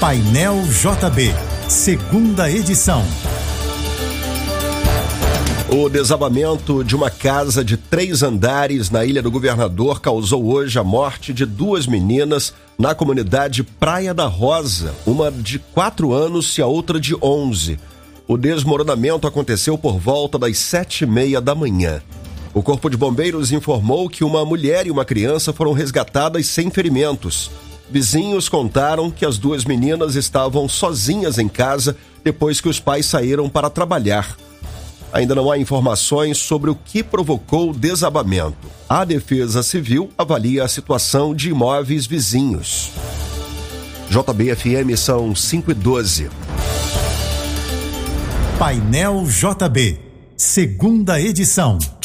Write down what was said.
Painel JB, segunda edição. O desabamento de uma casa de 3 andares na Ilha do Governador causou hoje a morte de 2 meninas na comunidade Praia da Rosa, uma de 4 anos e a outra de 11. O desmoronamento aconteceu por volta das 7h30 da manhã. O Corpo de Bombeiros informou que uma mulher e uma criança foram resgatadas sem ferimentos. Vizinhos contaram que as 2 meninas estavam sozinhas em casa depois que os pais saíram para trabalhar. Ainda não há informações sobre o que provocou o desabamento. A Defesa Civil avalia a situação de imóveis vizinhos. JB-FM são 5h12. Painel JB, segunda edição.